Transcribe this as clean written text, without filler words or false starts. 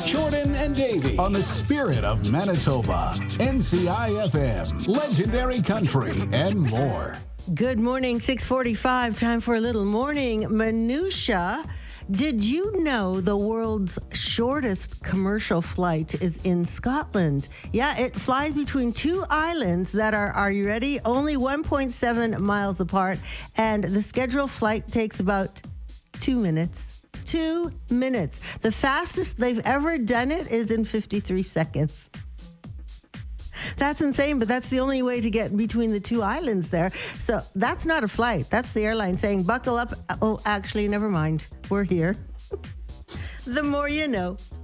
Jordan and Davey on the Spirit of Manitoba, NCI-FM, Legendary Country, and more. Good morning, 6:45. Time for a little morning minutia. Did you know the world's shortest commercial flight is in Scotland? Yeah, it flies between two islands that are you ready? Only 1.7 miles apart, and the scheduled flight takes about 2 minutes. 2 minutes. The fastest they've ever done it is in 53 seconds. That's insane, but that's the only way to get between the two islands there. So that's not a flight. That's the airline saying, buckle up. Oh, actually, never mind. We're here. The more you know.